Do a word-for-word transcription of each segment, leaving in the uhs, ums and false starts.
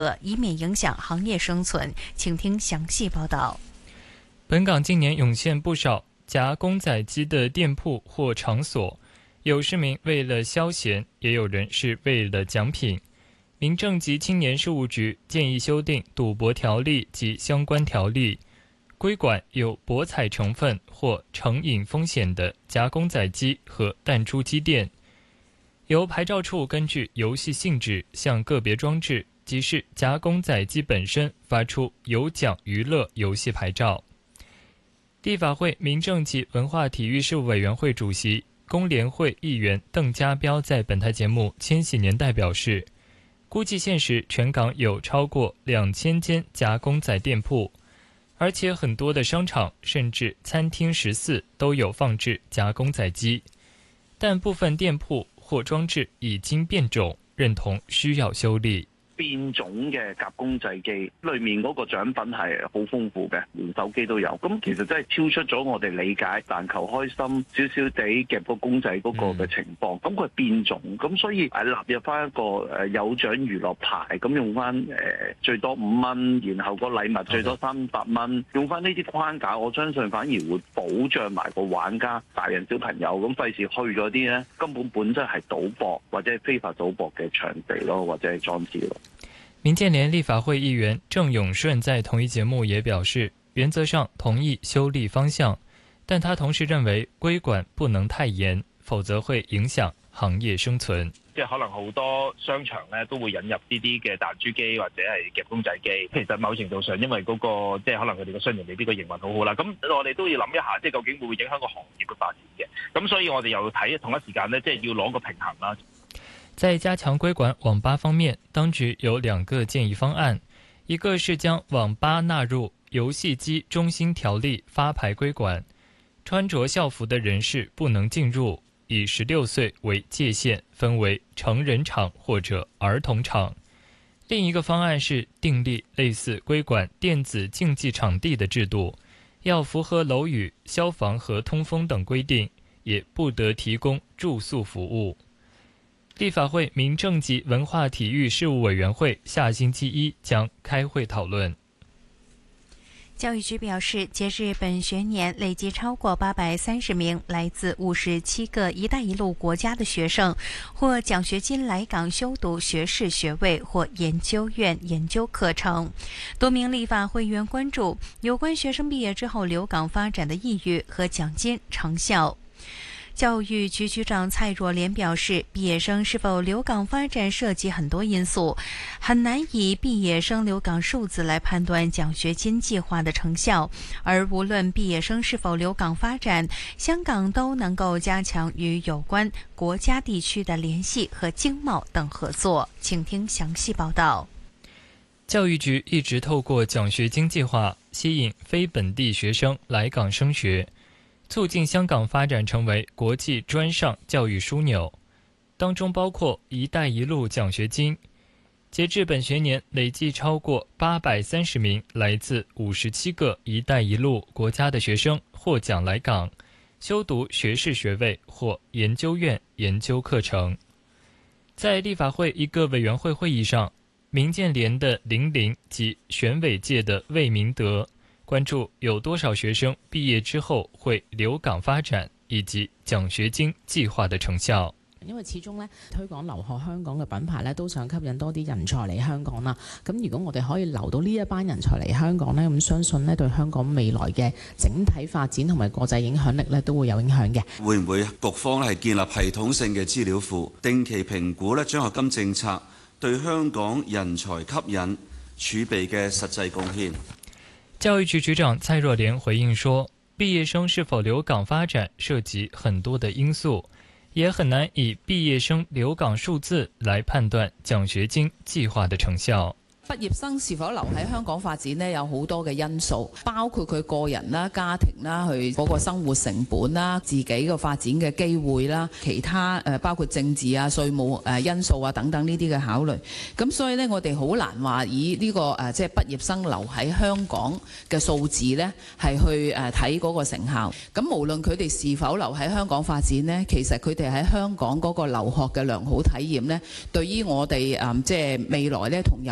以免影响行业生存。请听详细报道。 本港近年涌现不少夹公仔机的店铺或场所，有市民为了消闲，也有人是为了奖品。民政及青年事务局建议修订赌博条例及相关条例，规管有博彩成分或成瘾风险的夹公仔机和弹珠机店。由牌照处根据游戏性质向个别装置，即是夹公仔机本身发出有奖娱乐游戏牌照。立法会民政及文化体育事务委员会主席、工联会议员邓家彪在本台节目《千禧年代》表示，估计现时全港有超过两千间夹公仔店铺，而且很多的商场甚至餐厅食肆都有放置夹公仔機，但部分店鋪或裝置已經變種，認同需要修例。 變種嘅夾公仔機裏面嗰個獎品係好豐富嘅，連手機都有。咁其實真係超出咗我哋理解，但求開心少少地夾個公仔嗰個嘅情況。咁佢係變種，咁所以誒納入翻一個誒有獎娛樂牌，咁用翻誒最多五蚊，然後個禮物最多三百蚊，用翻呢啲框架，我相信反而會保障埋個玩家、大人小朋友。咁費事去咗啲咧，根本本身係賭博或者非法賭博嘅場地咯，或者係裝置咯。 民建聯立法會議員鄭永順在同一節目也表示，原則上同意修例方向，但他同時認為規管不能太嚴，否則會影響行業生存。 即係可能好多商場咧都會引入呢啲嘅彈珠機或者係夾公仔機，其實某程度上因為嗰個即係可能佢哋嘅商業未必個營運好好啦，咁我哋都要諗一下，即係究竟會唔會影響個行業嘅發展嘅？咁所以我哋又睇同一時間咧，即係要攞個平衡啦。 在加強規管網吧方面，當局有兩個建議方案，一個是將網吧納入遊戲機中心條例發牌規管，穿着校服的人士不能進入，以十六歲為界限，分為成人場或者兒童場。另一個方案是訂立類似規管電子競技場地的制度，要符合樓宇、消防和通風等規定，也不得提供住宿服務。立法會民政及文化體育事務委員會下星期一將開會討論。 教育局表示，截至本學年，累計超過八百三十名來自五十七個“一帶一路”國家的學生獲獎學金來港修讀學士學位或研究院研究課程。多名立法會員關注有關學生畢業之後留港發展的意欲和獎金成效。教育局局長蔡若蓮表示，畢業生是否留港發展涉及很多因素，很難以畢業生留港數字來判斷獎學金計劃的成效。而無論畢業生是否留港發展，香港都能夠加強與有關國家地區的聯繫和經貿等合作。請聽詳細報道。 教育局一直透過獎學金計劃吸引非本地學生來港升學，促進香港發展成為國際專上教育樞紐，當中包括“一帶一路”獎學金。截至本學年，累計超過八百三十名來自五十七個“一帶一路”國家的學生獲獎來港，修讀學士學位或研究院研究課程。在立法會一個委員會會議上，民建聯的林玲及選委界的魏明德關注有多少學生畢業之後會留港發展，以及獎學金計劃的成效。 因為始終咧推廣留學香港嘅品牌咧，都想吸引多啲人才嚟香港啦。咁如果我哋可以留到呢一班人才嚟香港咧，咁相信咧對香港未來嘅整體發展同埋國際影響力咧都會有影響嘅。 會唔會局方係建立系統性嘅資料庫，定期評估咧獎學金政策對香港人才吸引儲備嘅實際貢獻？ 教育局局長蔡若蓮回應說，畢業生是否留港發展涉及很多的因素，也很難以畢業生留港數字來判斷獎學金計劃的成效。 畢業生是否留喺香港發展呢？有好多嘅因素，包括佢個人啦、家庭啦、佢嗰個生活成本啦、自己個發展嘅機會啦、其他誒包括政治啊、稅務誒因素啊等等呢啲嘅考慮。咁所以呢，我哋好難話以呢個誒即係畢業生留喺香港嘅數字呢，係去誒睇嗰個成效。咁無論佢哋是否留喺香港發展呢，其實佢哋喺香港嗰個留學嘅良好體驗呢，對於我哋誒即係未來呢同有關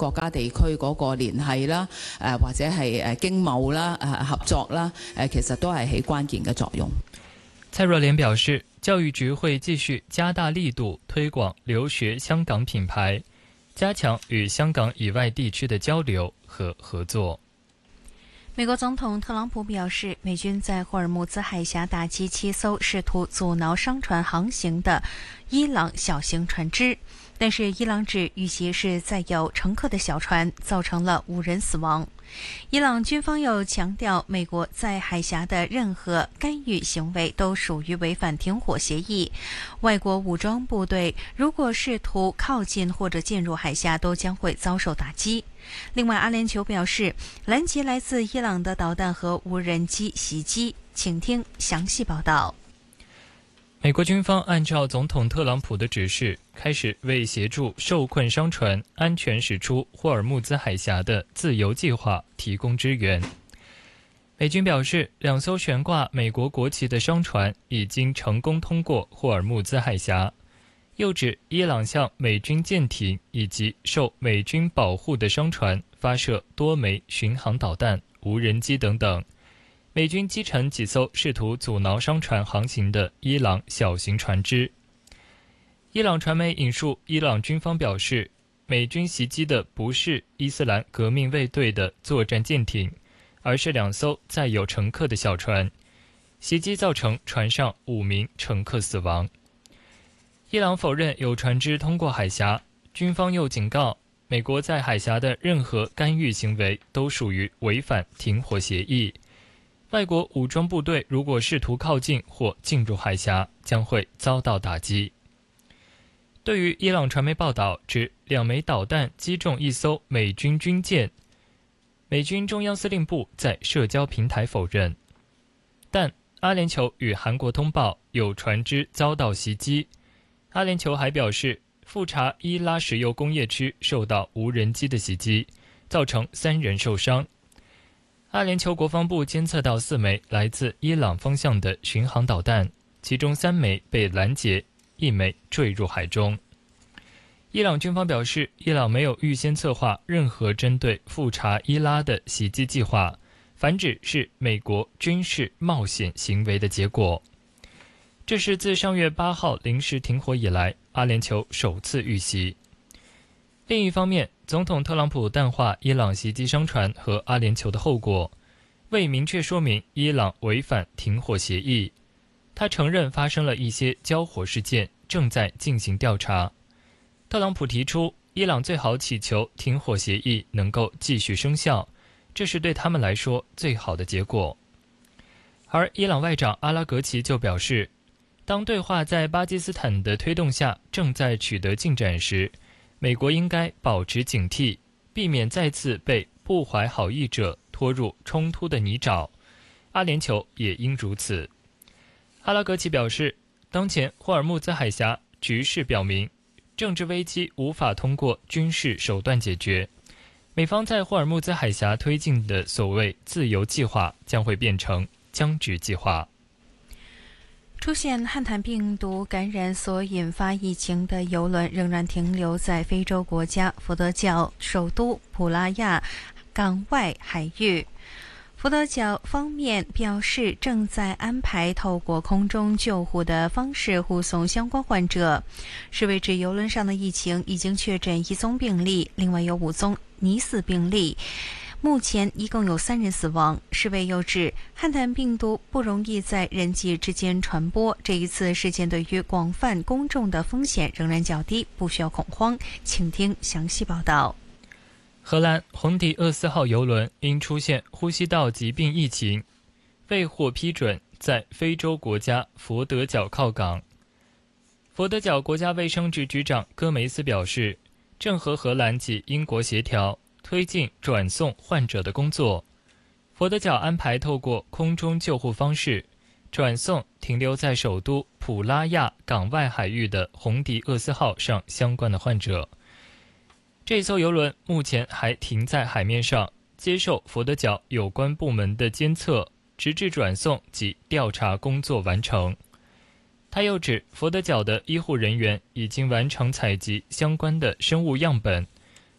國家地區嗰個聯繫啦，誒或者係誒經貿啦、誒合作啦，誒其實都係起關鍵嘅作用。 蔡若蓮表示，教育局會繼續加大力度推廣留學香港品牌，加強與香港以外地區的交流和合作。 美國總統特朗普表示，美軍在霍爾木茲海峽打擊七艘試圖阻撓商船航行的伊朗小型船隻，但是伊朗指遇襲是載有乘客的小船，造成了五人死亡。伊朗軍方又強調，美國在海峽的任何干預行為都屬於違反停火協議。外國武裝部隊如果試圖靠近或者進入海峽，都將會遭受打擊。另外，阿聯酋表示，攔截來自伊朗的導彈和無人機襲擊。請聽詳細報道。 美國軍方按照總統特朗普的指示，開始為協助受困商船安全駛出霍爾木茲海峽的自由計劃提供支援。美軍表示，兩艘懸掛美國國旗的商船已經成功通過霍爾木茲海峽。又指伊朗向美軍艦艇以及受美軍保護的商船發射多枚巡航導彈、無人機等等。美軍擊沉幾艘試圖阻撓商船航行的伊朗小型船隻。伊朗傳媒引述伊朗軍方表示，美軍襲擊的不是伊斯蘭革命衛隊的作戰艦艇，而是兩艘載有乘客的小船。襲擊造成船上五名乘客死亡。伊朗否認有船隻通過海峽，軍方又警告，美國在海峽的任何干預行為都屬於違反停火協議。外國武裝部隊如果試圖靠近或進入海峽，將會遭到打擊。對於伊朗傳媒報道指兩枚導彈擊中一艘美軍軍艦，美軍中央司令部在社交平台否認，但阿聯酋與韓國通報有船隻遭到襲擊。阿聯酋還表示，富查伊拉石油工業區受到無人機的襲擊，造成三人受傷。阿聯酋國防部監測到四枚來自伊朗方向的巡航導彈，其中三枚被攔截，一枚墜入海中。伊朗軍方表示，伊朗沒有預先策劃任何針對富查伊拉的襲擊計劃，反指是美國軍事冒險行為的結果。這是自上月八號臨時停火以來，阿聯酋首次遇襲。另一方面，總統特朗普淡化伊朗襲擊商船和阿聯酋的後果，未明確說明伊朗違反停火協議。他承認發生了一些交火事件，正在進行調查。特朗普提出，伊朗最好祈求停火協議能夠繼續生效，這是對他們來說最好的結果。而伊朗外長阿拉格齊就表示，當對話在巴基斯坦的推動下正在取得進展時，美國應該保持警惕，避免再次被不懷好意者拖入衝突的泥沼。阿聯酋也應如此。阿拉格齊表示，當前霍爾木茲海峽局勢表明，政治危機無法通過軍事手段解決。美方在霍爾木茲海峽推進的所謂自由計劃將會變成僵局計劃。 出現漢坦病毒感染所引發疫情的郵輪仍然停留在非洲國家佛得角首都普拉亞港外海域。佛得角方面表示，正在安排透過空中救護的方式護送相關患者。世衛指郵輪上的疫情已經確診一宗病例，另外有五宗疑似病例。目前一共有三人死亡。世衛又指，漢坦病毒不容易在人際之間傳播，這一次事件對於廣泛公眾的風險仍然較低，不需要恐慌。請聽詳細報道。 荷蘭紅迪厄斯號郵輪因出現呼吸道疾病疫情，未獲批准在非洲國家佛得角靠港。佛得角國家衛生局局長戈梅斯表示，正和荷蘭及英國協調，推進轉送患者的工作。佛得角安排透過空中救護方式轉送停留在首都普拉亞港外海域的紅迪厄斯號上相關的患者。這艘郵輪目前還停在海面上，接受佛得角有關部門的監測，直至轉送及調查工作完成。他又指，佛得角的醫護人員已經完成採集相關的生物樣本，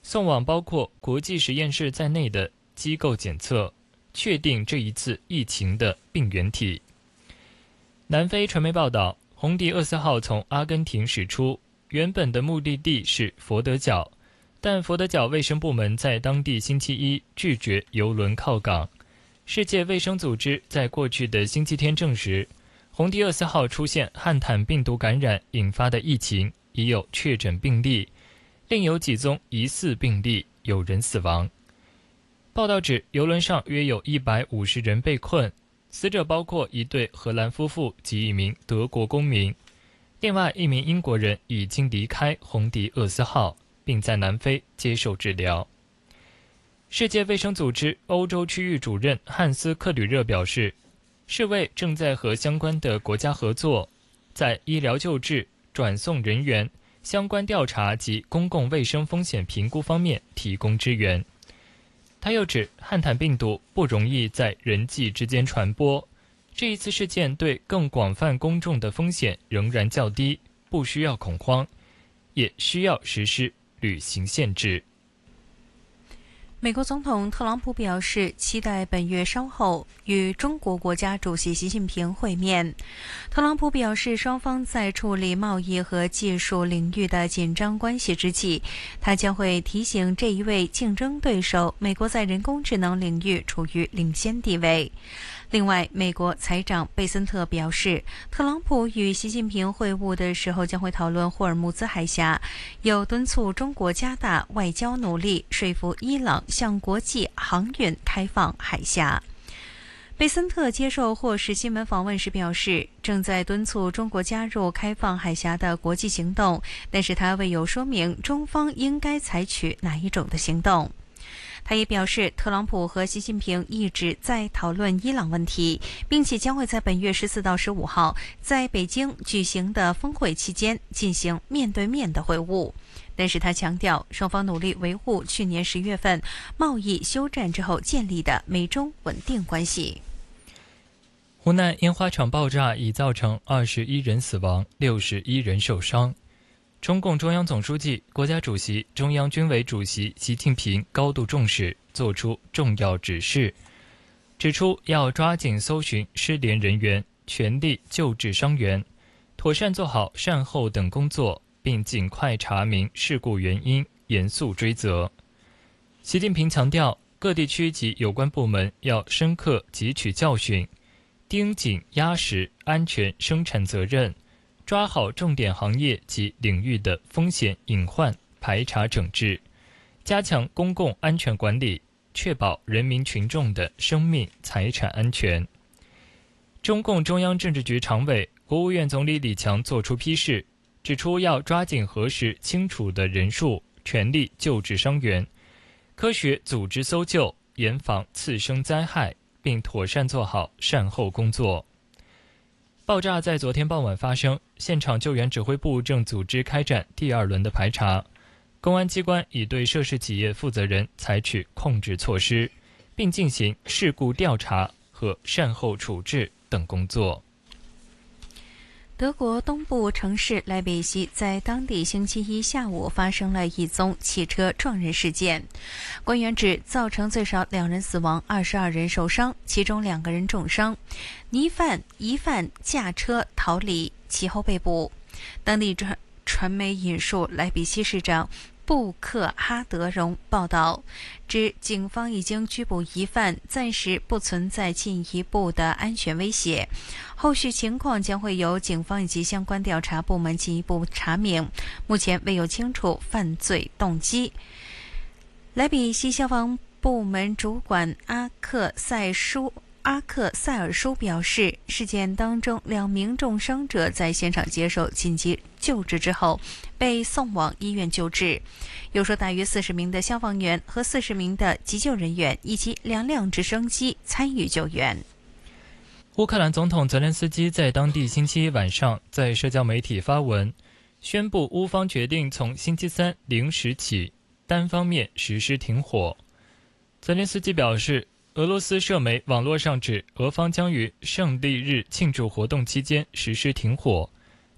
送往包括国际实验室在内的机构检测，确定这一次疫情的病原体。南非传媒报道，红迪厄斯号从阿根廷驶出，原本的目的地是佛得角，但佛得角卫生部门在当地星期一拒绝邮轮靠港。世界卫生组织在过去的星期天证实，红迪厄斯号出现汉坦病毒感染引发的疫情，已有确诊病例，另有几宗疑似病例，有人死亡。报道指，邮轮上约有一百五十人被困，死者包括一对荷兰夫妇及一名德国公民，另外一名英国人已经离开红迪厄斯号，并在南非接受治疗。世界卫生组织欧洲区域主任汉斯·克吕热表示，世卫正在和相关的国家合作，在医疗救治、转送人员、相关调查及公共卫生风险评估方面提供支援。他又指，汉坦病毒不容易在人际之间传播，这一次事件对更广泛公众的风险仍然较低，不需要恐慌，也需要实施旅行限制。 美国总统特朗普表示，期待本月稍后与中国国家主席习近平会面。特朗普表示，双方在处理贸易和技术领域的紧张关系之际，他将会提醒这一位竞争对手，美国在人工智能领域处于领先地位。另外，美国财长贝森特表示，特朗普与习近平会晤的时候将会讨论霍尔木兹海峡，又敦促中国加大外交努力，说服伊朗向国际航运开放海峡。贝森特接受霍士新闻访问时表示，正在敦促中国加入开放海峡的国际行动，但是他未有说明中方应该采取哪一种的行动。他也表示，特朗普和习近平一直在讨论伊朗问题，并且将会在本月十四到十五号在北京举行的峰会期间进行面对面的会晤。但是他强调，双方努力维护去年十月份贸易休战之后建立的美中稳定关系。 湖南烟花厂爆炸已造成二十一人死亡，六十一人受伤。中共中央总书记、国家主席、中央军委主席习近平高度重视，作出重要指示，指出要抓紧搜寻失联人员，全力救治伤员，妥善做好善后等工作，并尽快查明事故原因，严肃追责。习近平强调，各地区及有关部门要深刻汲取教训，盯紧压实安全生产责任，抓好重点行业及领域的风险隐患排查整治，加强公共安全管理，确保人民群众的生命财产安全。中共中央政治局常委、国务院总理李强作出批示，指出要抓紧核实清楚的人数，全力救治伤员，科学组织搜救，严防次生灾害，并妥善做好善后工作。爆炸在昨天傍晚发生，现场救援指挥部正组织开展第二轮的排查，公安机关已对涉事企业负责人采取控制措施，并进行事故调查和善后处置等工作。 德国东部城市莱比锡在当地星期一下午发生了一宗汽车撞人事件，官员指造成最少两人死亡，二十二人受伤，其中两个人重伤。疑犯疑犯驾车逃离，其后被捕。当地传传媒引述莱比锡市长布克哈德荣报道，指警方已经拘捕疑犯，暂时不存在进一步的安全威胁。后续情况将会由警方以及相关调查部门进一步查明，目前未有清楚犯罪动机。莱比锡消防部门主管阿克塞舒阿克塞尔舒表示，事件当中两名重伤者在现场接受紧急救治之后被送往医院救治。又说，大约四十名的消防员和四十名的急救人员以及两辆直升机参与救援。 乌克兰总统泽连斯基在当地星期一晚上在社交媒体发文，宣布乌方决定从星期三零时起单方面实施停火。泽连斯基表示，俄罗斯社媒网络上指俄方将于胜利日庆祝活动期间实施停火，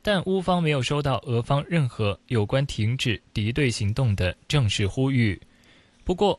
但乌方没有收到俄方任何有关停止敌对行动的正式呼吁。不过，